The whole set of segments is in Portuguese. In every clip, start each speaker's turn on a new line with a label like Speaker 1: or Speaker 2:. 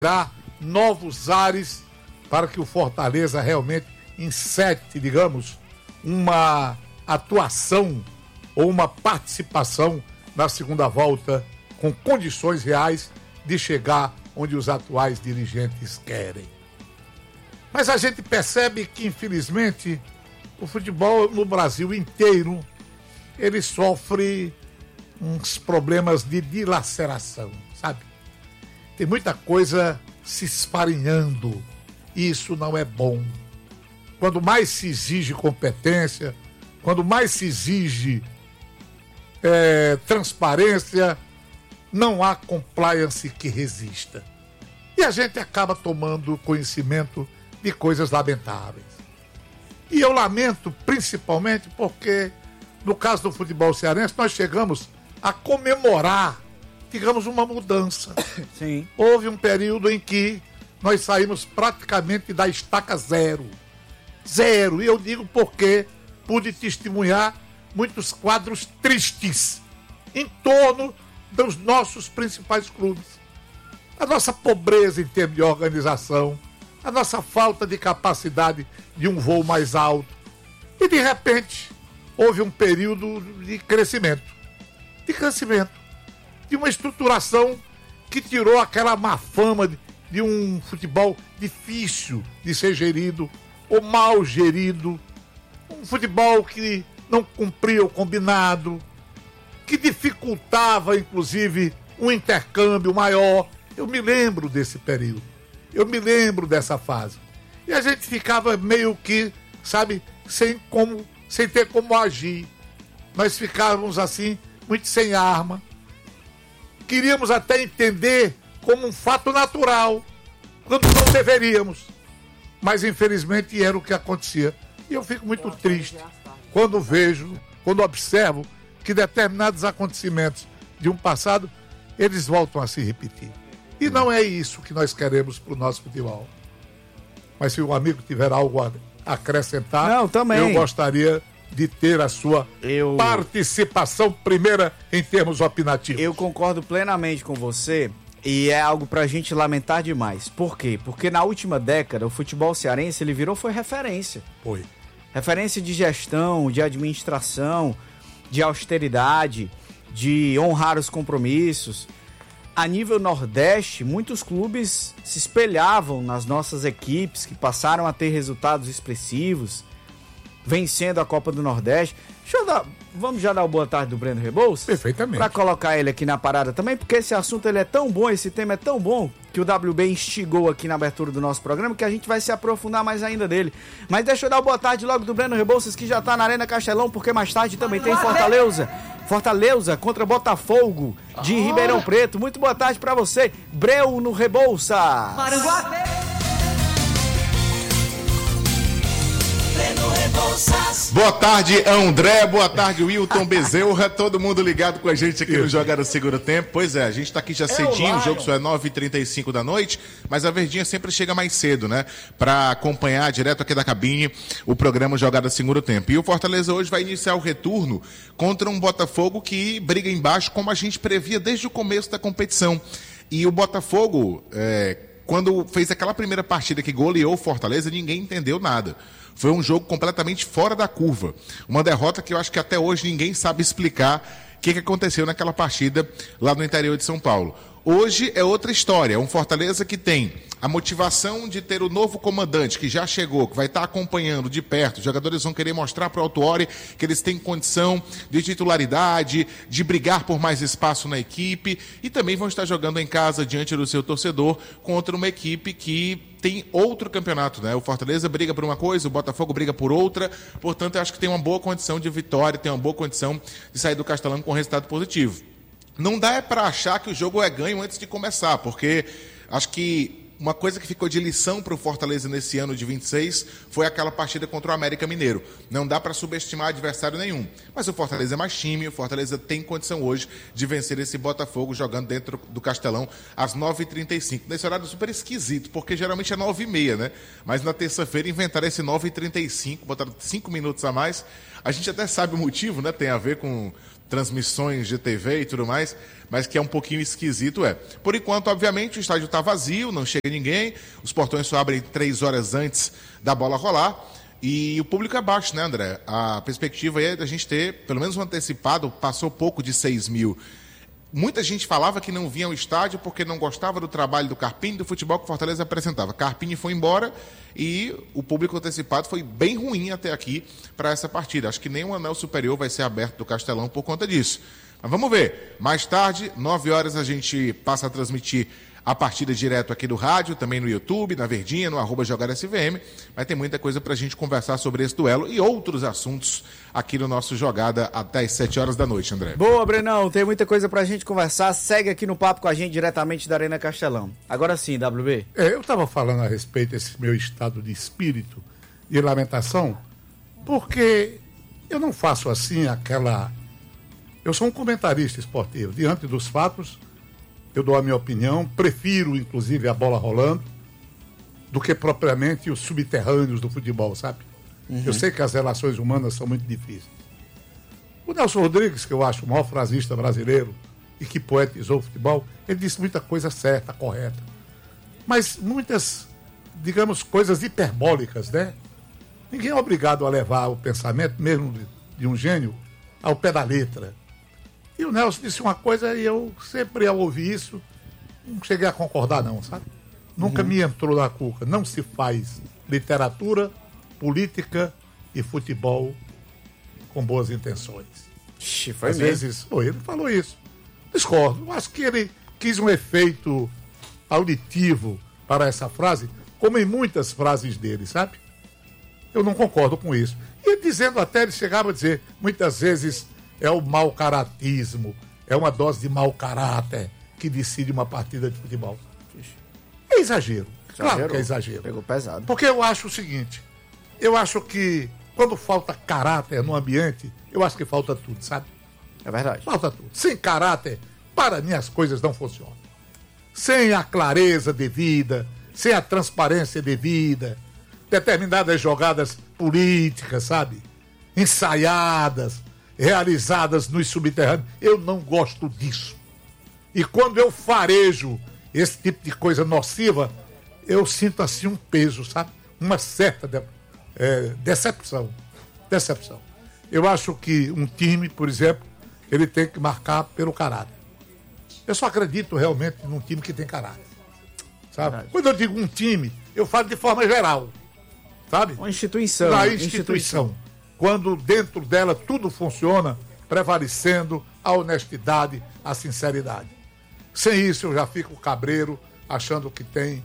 Speaker 1: dar novos ares para que o Fortaleza realmente insete, digamos, uma atuação ou uma participação na segunda volta com condições reais de chegar onde os atuais dirigentes querem. Mas a gente percebe que, infelizmente, o futebol no Brasil inteiro, ele sofre uns problemas de dilaceração, sabe? Tem muita coisa se esparinhando e isso não é bom. Quando mais se exige competência, quando mais se exige transparência, não há compliance que resista. E a gente acaba tomando conhecimento de coisas lamentáveis. E eu lamento principalmente porque, no caso do futebol cearense, nós chegamos a comemorar, digamos, uma mudança.
Speaker 2: Sim.
Speaker 1: Houve um período em que nós saímos praticamente da estaca zero. Zero. E eu digo porque pude testemunhar muitos quadros tristes em torno dos nossos principais clubes. A nossa pobreza em termos de organização, a nossa falta de capacidade de um voo mais alto. E, de repente, houve um período de crescimento. De uma estruturação que tirou aquela má fama de um futebol difícil de ser gerido ou mal gerido. Um futebol que não cumpria o combinado, que dificultava, inclusive, um intercâmbio maior. Eu me lembro desse período. Eu me lembro dessa fase. E a gente ficava meio que, sabe, sem ter como agir. Nós ficávamos assim, muito sem arma. Queríamos até entender como um fato natural, quando não deveríamos. Mas, infelizmente, era o que acontecia. E eu fico muito triste quando observo que determinados acontecimenos de um passado, eles voltam a se repetir. E não é isso que nós queremos para o nosso futebol. Mas se o amigo tiver algo a acrescentar,
Speaker 2: não, também.
Speaker 1: Eu gostaria de ter a sua participação primeira em termos opinativos.
Speaker 2: Eu concordo plenamente com você e é algo pra gente lamentar demais. Por quê? Porque na última década o futebol cearense ele foi referência.
Speaker 1: Foi.
Speaker 2: Referência de gestão, de administração, de austeridade, de honrar os compromissos. A nível Nordeste, muitos clubes se espelhavam nas nossas equipes que passaram a ter resultados expressivos, vencendo a Copa do Nordeste. Vamos já dar uma boa tarde do Breno Rebouças?
Speaker 1: Perfeitamente.
Speaker 2: Para colocar ele aqui na parada também, porque esse assunto ele é tão bom, esse tema é tão bom, que o WB instigou aqui na abertura do nosso programa, que a gente vai se aprofundar mais ainda dele. Mas deixa eu dar uma boa tarde logo do Breno Rebouças, que já tá na Arena Castelão, porque mais tarde também tem Fortaleza contra Botafogo de Ribeirão Preto. Muito boa tarde para você, Breno Rebouças.
Speaker 3: Boa tarde, André, boa tarde, Wilton Bezerra, todo mundo ligado com a gente aqui no Jogada Seguro Tempo. Pois é, a gente tá aqui já cedinho, o jogo só é 9h35 da noite, mas a Verdinha sempre chega mais cedo, né? Pra acompanhar direto aqui da cabine o programa Jogada Seguro Tempo. E o Fortaleza hoje vai iniciar o retorno contra um Botafogo que briga embaixo, como a gente previa desde o começo da competição. E o Botafogo, quando fez aquela primeira partida que goleou o Fortaleza, ninguém entendeu nada. Foi um jogo completamente fora da curva. Uma derrota que eu acho que até hoje ninguém sabe explicar o que aconteceu naquela partida lá no interior de São Paulo. Hoje é outra história. É um Fortaleza que tem a motivação de ter o novo comandante que já chegou, que vai estar acompanhando de perto. Os jogadores vão querer mostrar para o Autuori que eles têm condição de titularidade, de brigar por mais espaço na equipe e também vão estar jogando em casa diante do seu torcedor contra uma equipe que tem outro campeonato, né? O Fortaleza briga por uma coisa, o Botafogo briga por outra, portanto eu acho que tem uma boa condição de vitória, tem uma boa condição de sair do Castelão com resultado positivo. Não dá para achar que o jogo é ganho antes de começar, porque acho que uma coisa que ficou de lição para o Fortaleza nesse ano de 26 foi aquela partida contra o América Mineiro. Não dá para subestimar adversário nenhum. Mas o Fortaleza é mais time, o Fortaleza tem condição hoje de vencer esse Botafogo jogando dentro do Castelão às 9h35. Nesse horário super esquisito, porque geralmente é 9h30, né? Mas na terça-feira inventaram esse 9h35, botaram 5 minutos a mais. A gente até sabe o motivo, né? Tem a ver com transmissões de TV e tudo mais, mas que é um pouquinho esquisito, Por enquanto, obviamente, o estádio está vazio, não chega ninguém, os portões só abrem 3 horas antes da bola rolar, e o público é baixo, né, André? A perspectiva é da gente ter, pelo menos um antecipado, passou pouco de 6 mil. Muita gente falava que não vinha ao estádio porque não gostava do trabalho do Carpini, do futebol que o Fortaleza apresentava. Carpini foi embora e o público antecipado foi bem ruim até aqui para essa partida. Acho que nem o anel superior vai ser aberto do Castelão por conta disso. Mas vamos ver. Mais tarde, 9 horas, a gente passa a transmitir a partida direto aqui do rádio, também no YouTube, na Verdinha, no @JogarSVM. Mas tem muita coisa para a gente conversar sobre esse duelo e outros assuntos aqui no nosso Jogada até às 7 horas da noite, André.
Speaker 2: Boa, Brenão. Tem muita coisa pra gente conversar. Segue aqui no papo com a gente diretamente da Arena Castelão. Agora sim, WB.
Speaker 1: Eu estava falando a respeito desse meu estado de espírito, de lamentação, porque eu não faço assim aquela... Eu sou um comentarista esportivo. Diante dos fatos, eu dou a minha opinião, prefiro, inclusive, a bola rolando do que propriamente os subterrâneos do futebol, sabe? Eu sei que as relações humanas são muito difíceis. O Nelson Rodrigues, que eu acho o maior frasista brasileiro e que poetizou o futebol, ele disse muita coisa certa, correta. Mas muitas, digamos, coisas hiperbólicas, né? Ninguém é obrigado a levar o pensamento, mesmo de um gênio, ao pé da letra. E o Nelson disse uma coisa e eu sempre, ao ouvir isso, não cheguei a concordar não, sabe? Nunca me entrou na cuca. Não se faz literatura, política e futebol com boas intenções.
Speaker 2: Foi
Speaker 1: Às
Speaker 2: mesmo.
Speaker 1: vezes, ele falou isso. Discordo. Eu acho que ele quis um efeito auditivo para essa frase, como em muitas frases dele, sabe? Eu não concordo com isso. E dizendo até, ele chegava a dizer, muitas vezes é o mau caratismo, é uma dose de mau caráter que decide uma partida de futebol. É exagero. Claro que é exagero.
Speaker 2: Pegou pesado.
Speaker 1: Porque eu acho o seguinte, eu acho que quando falta caráter no ambiente, eu acho que falta tudo, sabe?
Speaker 2: É verdade.
Speaker 1: Falta tudo. Sem caráter, para mim as coisas não funcionam. Sem a clareza devida, sem a transparência devida, determinadas jogadas políticas, sabe? Ensaiadas, realizadas nos subterrâneos. Eu não gosto disso. E quando eu farejo esse tipo de coisa nociva, eu sinto assim um peso, sabe? Uma certa decepção. Decepção. Eu acho que um time, por exemplo, ele tem que marcar pelo caráter. Eu só acredito realmente num time que tem caráter. Sabe?
Speaker 2: Verdade.
Speaker 1: Quando eu digo um time, eu falo de forma geral. Sabe?
Speaker 2: Uma instituição.
Speaker 1: Na instituição. Quando dentro dela tudo funciona, prevalecendo a honestidade, a sinceridade. Sem isso eu já fico cabreiro, achando que tem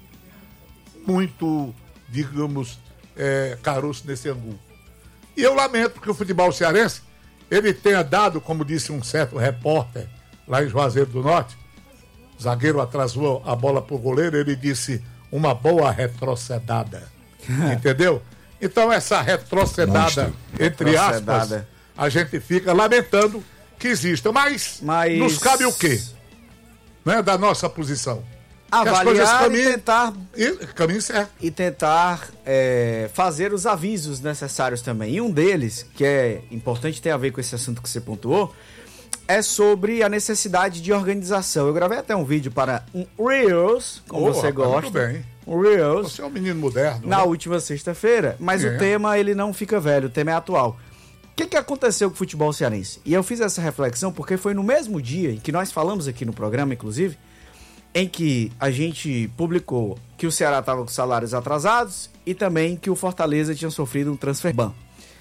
Speaker 1: muito, digamos, caroço nesse angu. E eu lamento que o futebol cearense, ele tenha dado, como disse um certo repórter lá em Juazeiro do Norte, o zagueiro atrasou a bola pro goleiro, ele disse, uma boa retrocedada. Entendeu? Então essa retrocedada, entre aspas, a gente fica lamentando que exista. Mas nos cabe o quê? Né, da nossa posição.
Speaker 2: Avaliar
Speaker 1: caminho certo.
Speaker 2: E tentar fazer os avisos necessários também. E um deles, que é importante ter a ver com esse assunto que você pontuou, é sobre a necessidade de organização. Eu gravei até um vídeo para um Reels, como você gosta.
Speaker 1: Muito bem.
Speaker 2: Um Reels.
Speaker 1: Você é um menino moderno.
Speaker 2: Na última sexta-feira, mas o tema ele não fica velho, o tema é atual. O que aconteceu com o futebol cearense? E eu fiz essa reflexão porque foi no mesmo dia em que nós falamos aqui no programa, inclusive, em que a gente publicou que o Ceará estava com salários atrasados e também que o Fortaleza tinha sofrido um transfer ban.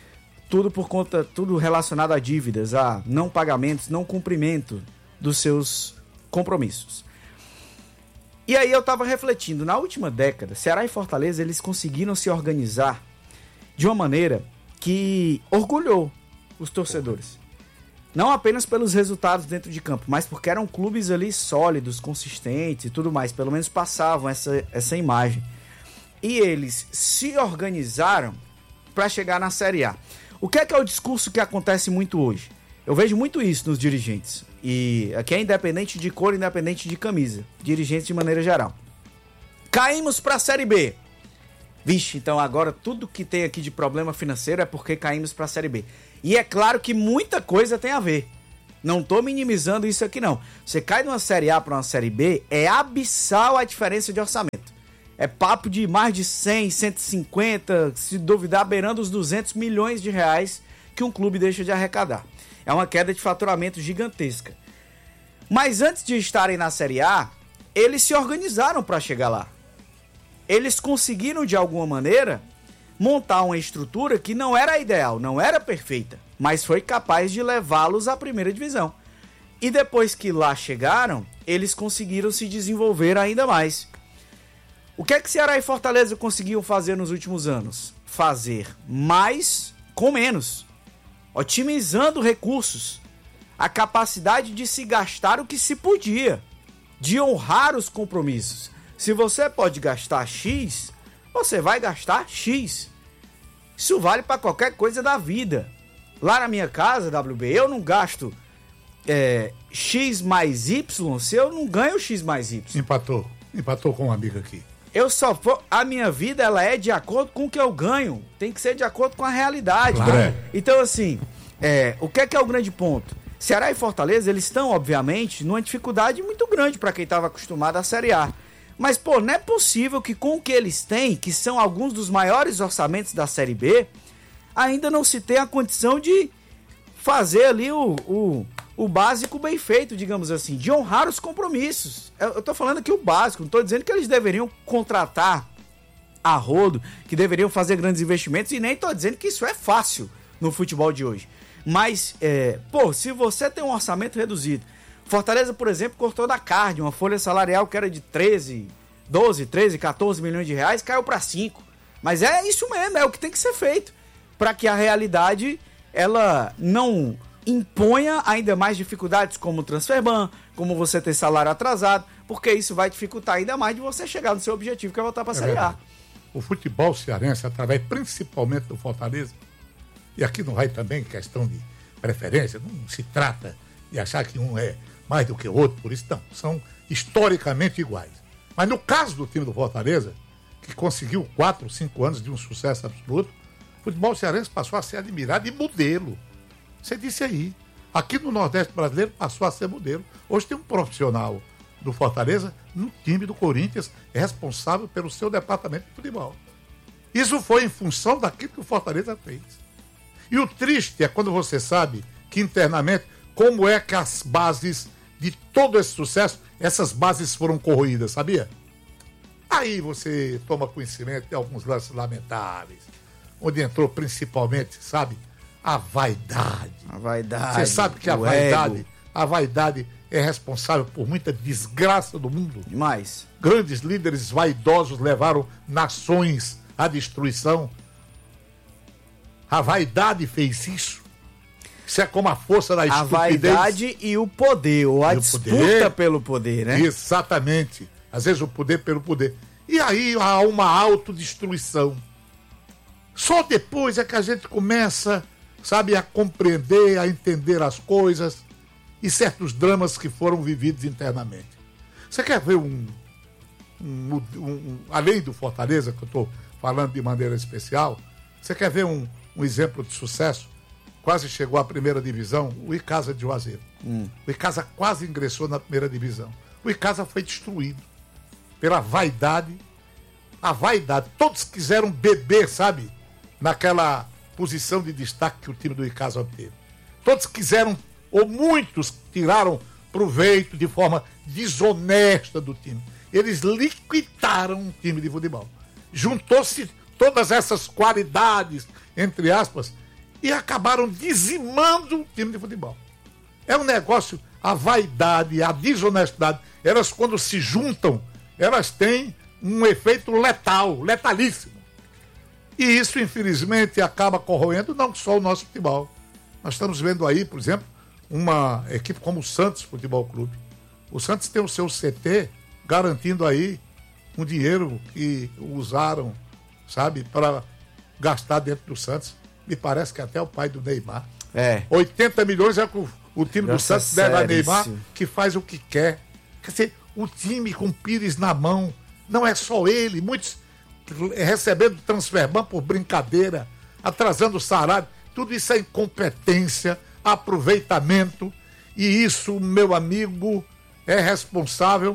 Speaker 2: Tudo relacionado a dívidas, a não pagamentos, não cumprimento dos seus compromissos. E aí eu estava refletindo, na última década, Ceará e Fortaleza, eles conseguiram se organizar de uma maneira que orgulhou os torcedores. Não apenas pelos resultados dentro de campo, mas porque eram clubes ali sólidos, consistentes e tudo mais. Pelo menos passavam essa imagem. E eles se organizaram para chegar na Série A. O que é o discurso que acontece muito hoje? Eu vejo muito isso nos dirigentes. E aqui é independente de cor, independente de camisa. Dirigentes de maneira geral. Caímos para a Série B. Vixe, então agora tudo que tem aqui de problema financeiro é porque caímos para a Série B. E é claro que muita coisa tem a ver. Não tô minimizando isso aqui, não. Você cai de uma Série A para uma Série B, é abissal a diferença de orçamento. É papo de mais de 100, 150, se duvidar, beirando os 200 milhões de reais que um clube deixa de arrecadar. É uma queda de faturamento gigantesca. Mas antes de estarem na Série A, eles se organizaram para chegar lá. Eles conseguiram, de alguma maneira, montar uma estrutura que não era ideal, não era perfeita, mas foi capaz de levá-los à primeira divisão. E depois que lá chegaram, eles conseguiram se desenvolver ainda mais. O que é que Ceará e Fortaleza conseguiam fazer nos últimos anos? Fazer mais com menos, otimizando recursos, a capacidade de se gastar o que se podia, de honrar os compromissos. Se você pode gastar X, você vai gastar X. Isso vale para qualquer coisa da vida. Lá na minha casa, WB, eu não gasto X mais Y se eu não ganho X mais Y.
Speaker 1: Empatou com um amigo aqui.
Speaker 2: A minha vida, ela é de acordo com o que eu ganho. Tem que ser de acordo com a realidade.
Speaker 1: Claro.
Speaker 2: Então, assim, o que é o grande ponto? Ceará e Fortaleza, eles estão, obviamente, numa dificuldade muito grande para quem estava acostumado à Série A. Mas, pô, não é possível que com o que eles têm, que são alguns dos maiores orçamentos da Série B, ainda não se tenha a condição de fazer ali o básico bem feito, digamos assim, de honrar os compromissos. Eu tô falando aqui o básico, não tô dizendo que eles deveriam contratar a rodo, que deveriam fazer grandes investimentos, e nem tô dizendo que isso é fácil no futebol de hoje. Mas, se você tem um orçamento reduzido, Fortaleza, por exemplo, cortou da carne, uma folha salarial que era de 12, 13, 14 milhões de reais, caiu para 5. Mas é isso mesmo, é o que tem que ser feito, para que a realidade, ela não imponha ainda mais dificuldades, como o transferban, como você ter salário atrasado, porque isso vai dificultar ainda mais de você chegar no seu objetivo, que é voltar para a Série A.
Speaker 1: O futebol cearense, através principalmente do Fortaleza, e aqui não vai também questão de preferência, não se trata de achar que um é mais do que o outro, por isso não, são historicamente iguais. Mas no caso do time do Fortaleza, que conseguiu 4 ou 5 anos de um sucesso absoluto, o futebol cearense passou a ser admirado e modelo. Você disse aí, aqui no Nordeste brasileiro passou a ser modelo. Hoje tem um profissional do Fortaleza no time do Corinthians, é responsável pelo seu departamento de futebol. Isso foi em função daquilo que o Fortaleza fez. E o triste é quando você sabe que internamente, como é que as bases de todo esse sucesso, essas bases foram corroídas, sabia? Aí você toma conhecimento de alguns lances lamentáveis, onde entrou principalmente, sabe, a vaidade.
Speaker 2: A vaidade.
Speaker 1: Você sabe que a vaidade é responsável por muita desgraça do mundo.
Speaker 2: Demais.
Speaker 1: Grandes líderes vaidosos levaram nações à destruição. A vaidade fez isso. Isso é como a força da estupidez.
Speaker 2: A vaidade e o poder, ou a disputa pelo poder, né?
Speaker 1: Exatamente. Às vezes o poder pelo poder. E aí há uma autodestruição. Só depois é que a gente começa, sabe, a compreender, a entender as coisas e certos dramas que foram vividos internamente. Você quer ver além do Fortaleza, que eu estou falando de maneira especial, você quer ver um exemplo de sucesso? Quase chegou à primeira divisão, o Icasa de Juazeiro. O Icasa quase ingressou na primeira divisão. O Icasa foi destruído pela vaidade. A vaidade, todos quiseram beber, sabe, naquela posição de destaque que o time do Icasa teve. Todos quiseram, ou muitos tiraram proveito de forma desonesta do time. Eles liquidaram o time de futebol. Juntou-se todas essas qualidades, entre aspas, e acabaram dizimando o time de futebol. É um negócio, a vaidade, a desonestidade, elas quando se juntam, elas têm um efeito letalíssimo. E isso, infelizmente, acaba corroendo não só o nosso futebol. Nós estamos vendo aí, por exemplo, uma equipe como o Santos Futebol Clube. O Santos tem o seu CT garantindo aí um dinheiro que usaram, sabe, para gastar dentro do Santos. Me parece que até o pai do Neymar. 80 milhões é o time do Santos deve a Neymar, que faz o que quer. Quer dizer, o time com o Pires na mão, não é só ele, muitos recebendo transferban por brincadeira, atrasando o salário. tudo isso é incompetência, aproveitamento, e isso, meu amigo, é responsável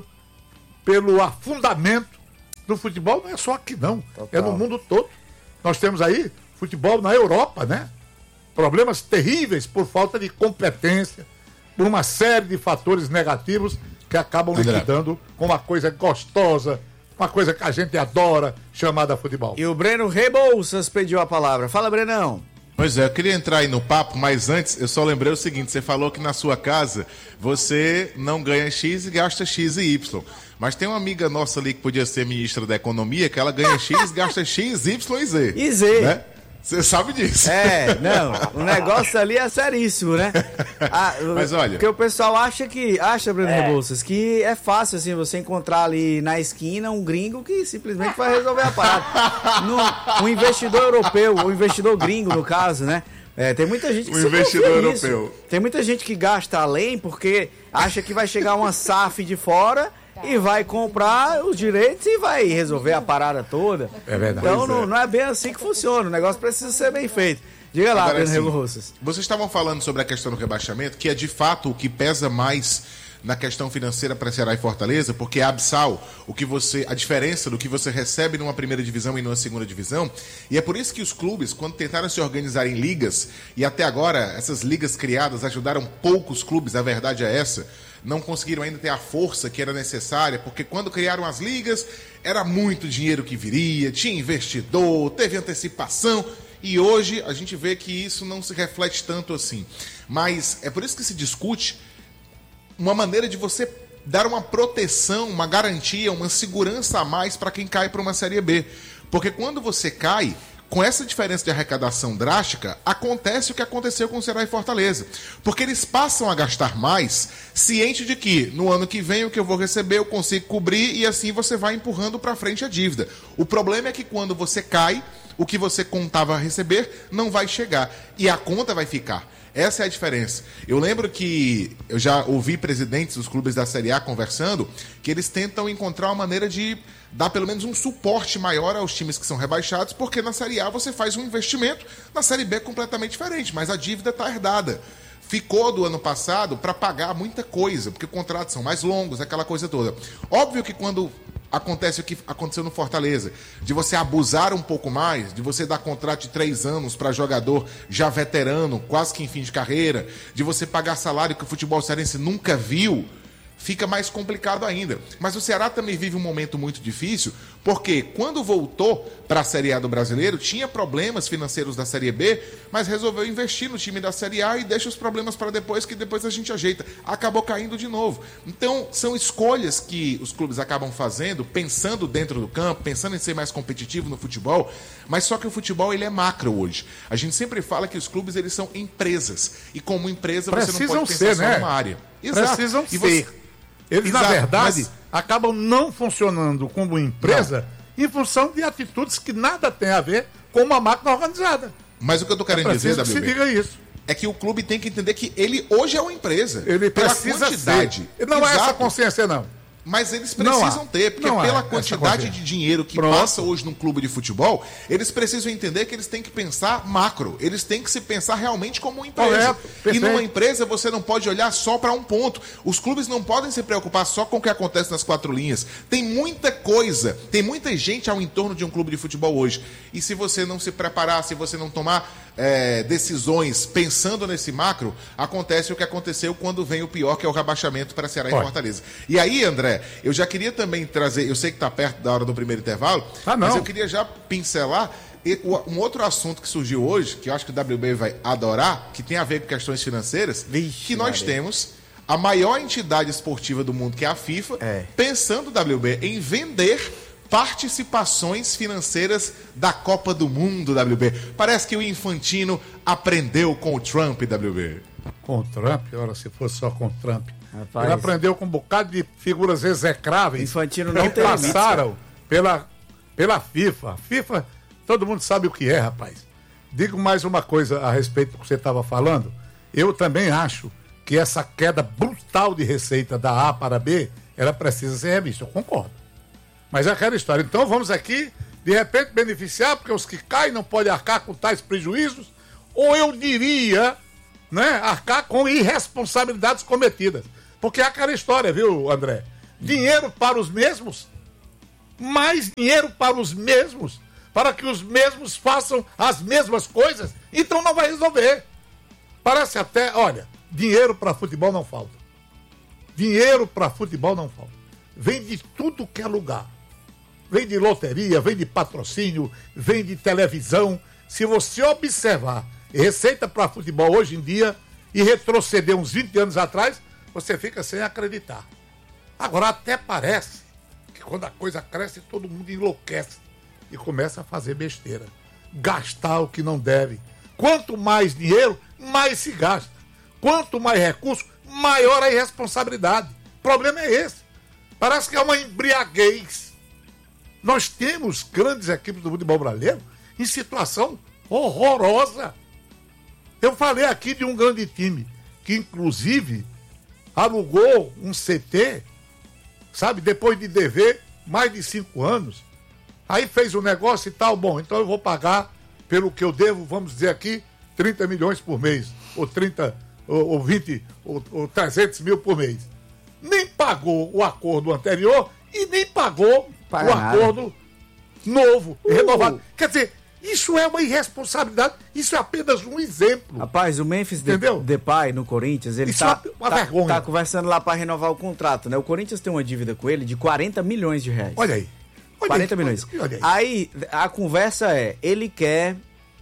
Speaker 1: pelo afundamento do futebol. Não é só aqui não, é no mundo todo. Nós temos aí futebol na Europa, né? Problemas terríveis por falta de competência, por uma série de fatores negativos que acabam liquidando com uma coisa gostosa, uma coisa que a gente adora, chamada futebol.
Speaker 2: E o Breno Rebouças pediu a palavra. Fala, Brenão.
Speaker 3: Pois é, eu queria entrar aí no papo, mas antes eu só lembrei o seguinte, você falou que na sua casa você não ganha X e gasta X e Y. Mas tem uma amiga nossa ali que podia ser ministra da Economia, que ela ganha X, gasta X, Y e Z.
Speaker 2: E Z.
Speaker 3: Né? Você sabe disso.
Speaker 2: Não, o negócio ali é seríssimo, né?
Speaker 3: Mas olha...
Speaker 2: Porque o pessoal acha, Breno Rebouças, que é fácil, assim, você encontrar ali na esquina um gringo que simplesmente vai resolver a parada. Um investidor europeu, um investidor gringo, no caso, né? Tem muita gente que
Speaker 3: investidor europeu.
Speaker 2: Tem muita gente que gasta além porque acha que vai chegar uma SAF de fora e vai comprar os direitos e vai resolver a parada toda.
Speaker 1: É verdade.
Speaker 2: Então não é bem assim que funciona. O negócio precisa ser bem feito. Diga lá, Breno Rebouças.
Speaker 3: Vocês estavam falando sobre a questão do rebaixamento, que é de fato o que pesa mais na questão financeira para Ceará e Fortaleza, porque é abissal a diferença do que você recebe numa primeira divisão e numa segunda divisão. E é por isso que os clubes, quando tentaram se organizar em ligas, e até agora essas ligas criadas ajudaram poucos clubes, a verdade é essa, não conseguiram ainda ter a força que era necessária, porque quando criaram as ligas, era muito dinheiro que viria, tinha investidor, teve antecipação, e hoje a gente vê que isso não se reflete tanto assim. Mas é por isso que se discute uma maneira de você dar uma proteção, uma garantia, uma segurança a mais para quem cai para uma Série B. Porque quando você cai, com essa diferença de arrecadação drástica, acontece o que aconteceu com o Ceará e Fortaleza. Porque eles passam a gastar mais, ciente de que no ano que vem o que eu vou receber eu consigo cobrir e assim você vai empurrando para frente a dívida. O problema é que quando você cai, o que você contava a receber não vai chegar e a conta vai ficar. Essa é a diferença. Eu lembro que eu já ouvi presidentes dos clubes da Série A conversando que eles tentam encontrar uma maneira de dar pelo menos um suporte maior aos times que são rebaixados, porque na Série A você faz um investimento, na Série B é completamente diferente, mas a dívida está herdada. Ficou do ano passado para pagar muita coisa, porque contratos são mais longos, aquela coisa toda. Óbvio que quando acontece o que aconteceu no Fortaleza, de você abusar um pouco mais, de você dar contrato de 3 anos para jogador já veterano, quase que em fim de carreira, de você pagar salário que o futebol cearense nunca viu, fica mais complicado ainda. Mas o Ceará também vive um momento muito difícil, porque quando voltou para a Série A do Brasileiro, tinha problemas financeiros da Série B, mas resolveu investir no time da Série A e deixa os problemas para depois, que depois a gente ajeita. Acabou caindo de novo. Então, são escolhas que os clubes acabam fazendo, pensando dentro do campo, pensando em ser mais competitivo no futebol, mas só que o futebol ele é macro hoje. A gente sempre fala que os clubes eles são empresas, e como empresa você não pode pensar só numa área.
Speaker 1: Exato. Precisam ser. Eles, na verdade, acabam não funcionando como empresa em função de atitudes que nada tem a ver com uma máquina organizada.
Speaker 3: Mas o que eu estou querendo dizer, WB,
Speaker 1: se diga isso.
Speaker 3: É que o clube tem que entender que ele hoje é uma empresa.
Speaker 1: Ele precisa ser. Não é essa consciência, não.
Speaker 3: Mas eles precisam ter, porque pela quantidade de dinheiro que passa hoje num clube de futebol, eles precisam entender que eles têm que pensar macro, eles têm que se pensar realmente como uma empresa. E numa empresa você não pode olhar só para um ponto. Os clubes não podem se preocupar só com o que acontece nas 4 linhas. Tem muita coisa, tem muita gente ao entorno de um clube de futebol hoje. E se você não se preparar, se você não tomar decisões pensando nesse macro, acontece o que aconteceu quando vem o pior, que é o rebaixamento para Ceará e Fortaleza. E aí, André, eu já queria também trazer, eu sei que está perto da hora do primeiro intervalo, mas eu queria já pincelar um outro assunto que surgiu hoje, que eu acho que o WB vai adorar, que tem a ver com questões financeiras, que nós temos a maior entidade esportiva do mundo, que é a FIFA, pensando, WB, em vender participações financeiras da Copa do Mundo, WB. Parece que o Infantino aprendeu com o Trump, WB.
Speaker 1: Com o Trump? Ora, se fosse só com o Trump. Rapaz, ele aprendeu com um bocado de figuras execráveis.
Speaker 2: Infantino não
Speaker 1: que passaram pela FIFA. A FIFA, todo mundo sabe o que é, rapaz. Digo mais uma coisa a respeito do que você estava falando. Eu também acho que essa queda brutal de receita da A para B, ela precisa ser revista. Eu concordo. Mas é aquela história. Então vamos aqui, de repente, beneficiar, porque os que caem não podem arcar com tais prejuízos, ou eu diria, né, arcar com irresponsabilidades cometidas. Porque é aquela história, viu, André? Dinheiro para os mesmos, mais dinheiro para os mesmos, para que os mesmos façam as mesmas coisas, então não vai resolver. Parece até, olha, dinheiro para futebol não falta. Dinheiro para futebol não falta. Vem de tudo que é lugar. Vem de loteria, vem de patrocínio, vem de televisão. Se você observar receita para futebol hoje em dia e retroceder uns 20 anos atrás, você fica sem acreditar. Agora até parece que quando a coisa cresce, todo mundo enlouquece e começa a fazer besteira. Gastar o que não deve. Quanto mais dinheiro, mais se gasta. Quanto mais recurso, maior a irresponsabilidade. O problema é esse. Parece que é uma embriaguez. Nós temos grandes equipes do futebol brasileiro em situação horrorosa. Eu falei aqui de um grande time que, inclusive, alugou um CT, sabe, depois de dever mais de 5 anos. Aí fez um negócio e tal, bom, então eu vou pagar pelo que eu devo, vamos dizer aqui, 30 milhões por mês, ou 30, ou 20, ou 300 mil por mês. Nem pagou o acordo anterior e nem pagou o acordo novo, renovado. Quer dizer, isso é uma irresponsabilidade, isso é apenas um exemplo.
Speaker 2: Rapaz, o Memphis Depay no Corinthians, ele tá conversando lá para renovar o contrato, né? O Corinthians tem uma dívida com ele de 40 milhões de reais.
Speaker 1: Olha aí.
Speaker 2: 40 milhões.
Speaker 1: Olha
Speaker 2: aí a conversa é, ele quer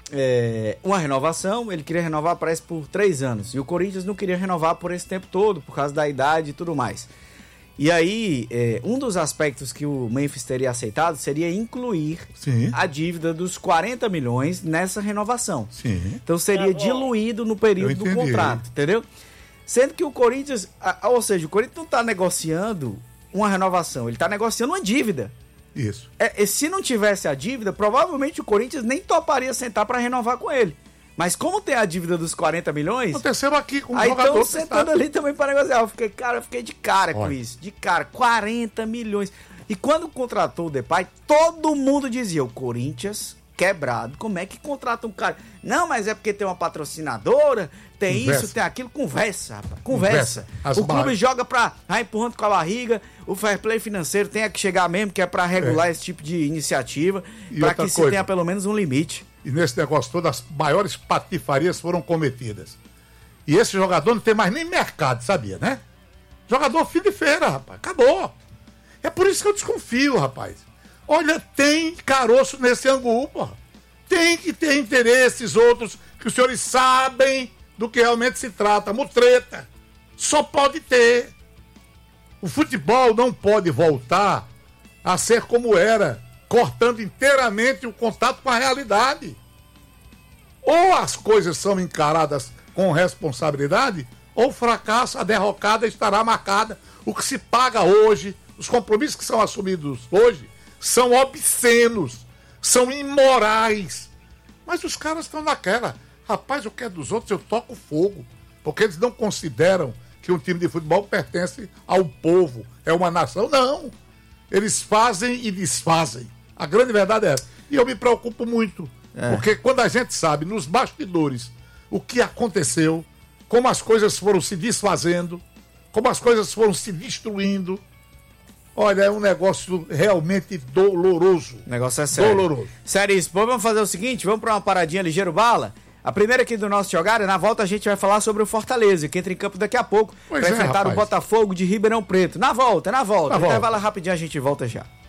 Speaker 2: uma renovação, ele queria renovar, parece, por 3 anos. E o Corinthians não queria renovar por esse tempo todo, por causa da idade e tudo mais. E aí, um dos aspectos que o Memphis teria aceitado seria incluir a dívida dos 40 milhões nessa renovação.
Speaker 1: Sim.
Speaker 2: Então seria diluído no período do contrato, entendeu? Sendo que o Corinthians, ou seja, o Corinthians não está negociando uma renovação, ele está negociando uma dívida.
Speaker 1: Isso.
Speaker 2: Se não tivesse a dívida, provavelmente o Corinthians nem toparia sentar para renovar com ele. Mas como tem a dívida dos 40 milhões...
Speaker 1: Aconteceu aqui com o
Speaker 2: aí
Speaker 1: jogador.
Speaker 2: Aí estão sentando ali também para negociar. Eu fiquei de cara com isso. De cara, 40 milhões. E quando contratou o Depay, todo mundo dizia, o Corinthians quebrado. Como é que contrata um cara? Não, mas é porque tem uma patrocinadora, tem isso, tem aquilo. Conversa, rapaz. Conversa. O clube joga pra empurrando com a barriga. O fair play financeiro tem que chegar mesmo, que é pra regular esse tipo de iniciativa. E pra que se tenha pelo menos um limite.
Speaker 1: E nesse negócio todo, as maiores patifarias foram cometidas. E esse jogador não tem mais nem mercado, sabia, né? Jogador fim de feira, rapaz. Acabou. É por isso que eu desconfio, rapaz. Olha, tem caroço nesse angu, porra. Tem que ter interesses outros que os senhores sabem do que realmente se trata. Mutreta. Só pode ter. O futebol não pode voltar a ser como era, cortando inteiramente o contato com a realidade. Ou as coisas são encaradas com responsabilidade, ou o fracasso, a derrocada estará marcada. O que se paga hoje, os compromissos que são assumidos hoje, são obscenos, são imorais. Mas os caras estão naquela. Rapaz, o que é dos outros eu toco fogo. Porque eles não consideram que um time de futebol pertence ao povo, é uma nação. Não. Eles fazem e desfazem. A grande verdade é essa. E eu me preocupo muito. Porque quando a gente sabe, nos bastidores, o que aconteceu, como as coisas foram se desfazendo, como as coisas foram se destruindo, olha, é um negócio realmente doloroso.
Speaker 2: O negócio é sério.
Speaker 1: Doloroso.
Speaker 2: Seríssimo. Vamos fazer o seguinte, vamos para uma paradinha ligeiro bala. A primeira aqui do nosso Jogada, na volta a gente vai falar sobre o Fortaleza, que entra em campo daqui a pouco para enfrentar o Botafogo de Ribeirão Preto. Na volta. Intervalo rapidinho, a gente volta já.